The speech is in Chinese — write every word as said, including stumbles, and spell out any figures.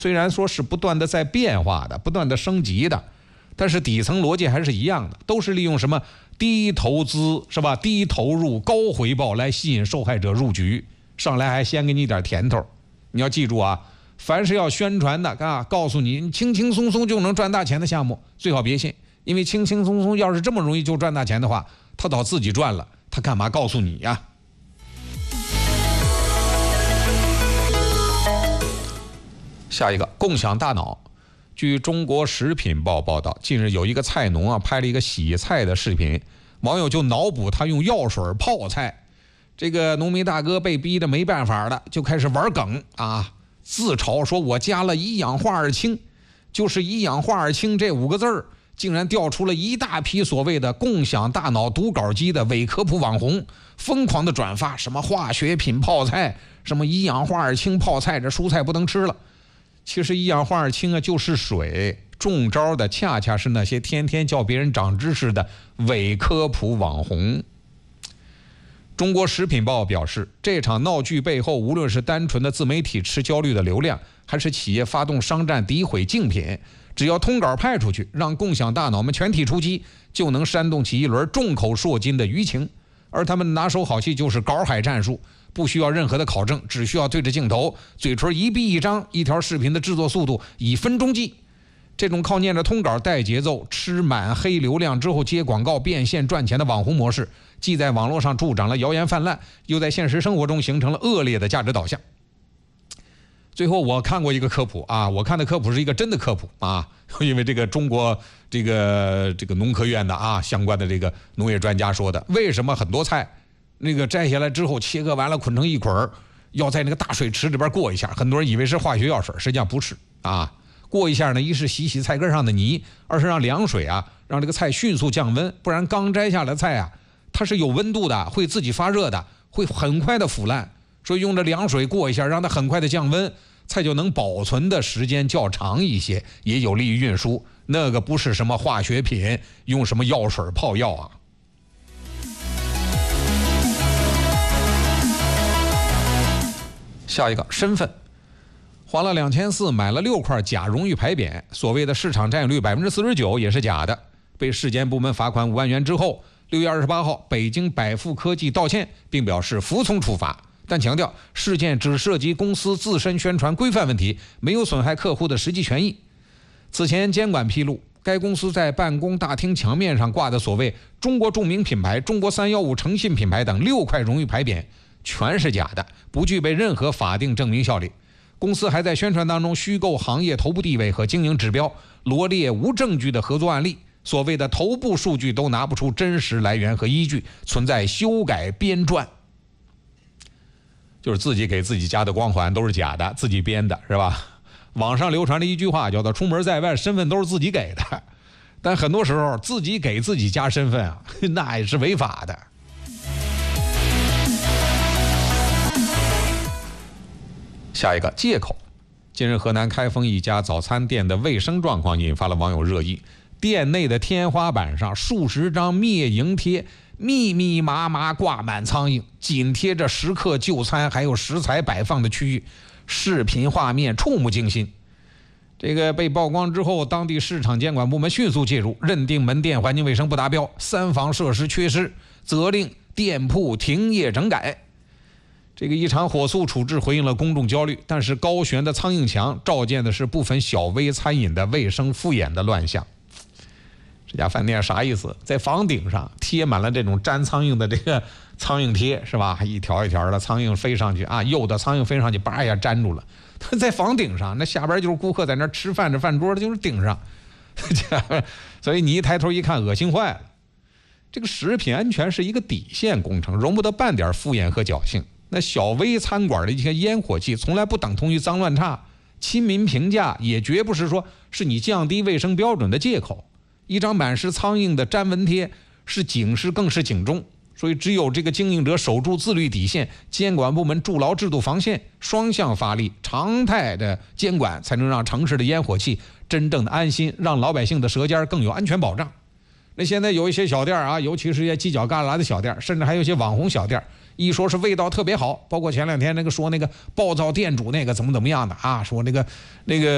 虽然说是不断的在变化的，不断的升级的，但是底层逻辑还是一样的，都是利用什么低投资是吧？低投入高回报来吸引受害者入局，上来还先给你点甜头。你要记住啊，凡是要宣传的啊，告诉你轻轻松松就能赚大钱的项目，最好别信，因为轻轻松松要是这么容易就赚大钱的话，他早自己赚了，他干嘛告诉你呀？下一个，共享大脑。据中国食品报报道，近日有一个菜农啊拍了一个洗菜的视频，网友就脑补他用药水泡菜，这个农民大哥被逼得没办法了，就开始玩梗啊，自嘲说我加了一氧化二氢，就是一氧化二氢这五个字儿，竟然调出了一大批所谓的共享大脑读稿机的伪科普网红，疯狂的转发什么化学品泡菜，什么一氧化二氢泡菜，这蔬菜不能吃了。其实一氧化二氢啊就是水，中招的恰恰是那些天天叫别人长知识的伪科普网红。中国食品报表示，这场闹剧背后，无论是单纯的自媒体吃焦虑的流量，还是企业发动商战诋毁竞品，只要通稿派出去，让共享大脑们全体出击，就能煽动起一轮众口铄金的舆情。而他们拿手好戏就是稿海战术，不需要任何的考证，只需要对着镜头，嘴唇一闭一张，一条视频的制作速度以分钟计。这种靠念着通稿带节奏，吃满黑流量之后接广告变现赚钱的网红模式，既在网络上助长了谣言泛滥，又在现实生活中形成了恶劣的价值导向。最后我看过一个科普啊，我看的科普是一个真的科普啊，因为这个中国这个这个农科院的啊相关的这个农业专家说的，为什么很多菜那个摘下来之后切割完了捆成一捆，要在那个大水池里边过一下，很多人以为是化学药水，实际上不是啊。过一下呢，一是洗洗菜根上的泥，二是让凉水啊让这个菜迅速降温，不然刚摘下来的菜啊它是有温度的，会自己发热的，会很快的腐烂。所以用着凉水过一下，让它很快的降温，菜就能保存的时间较长一些，也有利于运输。那个不是什么化学品，用什么药水泡药啊。下一个，身份。花了两千四买了六块假荣誉牌匾，所谓的市场占有率百分之四十九也是假的，被市监部门罚款五万元之后，六月二十八号，北京百富科技道歉，并表示服从处罚，但强调事件只涉及公司自身宣传规范问题，没有损害客户的实际权益。此前监管披露，该公司在办公大厅墙面上挂的所谓中国著名品牌、中国三一五诚信品牌等六块荣誉牌匾全是假的，不具备任何法定证明效力。公司还在宣传当中虚构行业头部地位和经营指标，罗列无证据的合作案例，所谓的头部数据都拿不出真实来源和依据，存在修改编撰，就是自己给自己加的光环都是假的，自己编的是吧？网上流传的一句话叫做出门在外身份都是自己给的，但很多时候自己给自己加身份啊，那也是违法的。下一个，借口。近日河南开封一家早餐店的卫生状况引发了网友热议，店内的天花板上数十张灭蝇贴密密麻麻挂满苍蝇，紧贴着食客就餐还有食材摆放的区域，视频画面触目惊心。这个被曝光之后，当地市场监管部门迅速介入，认定门店环境卫生不达标，三防设施缺失，责令店铺停业整改。这个一场火速处置回应了公众焦虑，但是高悬的苍蝇墙照见的是部分小微餐饮的卫生敷衍的乱象。这家饭店啥意思？在房顶上贴满了这种粘苍蝇的这个苍蝇贴，是吧？一条一条的苍蝇飞上去啊，有的苍蝇飞上去，叭一下粘住了。在房顶上，那下边就是顾客在那吃饭，这饭桌的就是顶上，所以你一抬头一看，恶心坏了。这个食品安全是一个底线工程，容不得半点敷衍和侥幸。那小微餐馆的一些烟火气从来不等同于脏乱差，亲民评价也绝不是说是你降低卫生标准的借口。一张满是苍蝇的粘纹贴是警示更是警钟，所以只有这个经营者守住自律底线，监管部门筑牢制度防线，双向发力，常态的监管，才能让城市的烟火气真正的安心，让老百姓的舌尖更有安全保障。那现在有一些小店啊，尤其是一些犄角旮旯的小店，甚至还有一些网红小店，一说是味道特别好，包括前两天那个说那个暴躁店主那个怎么怎么样的啊，说那个那个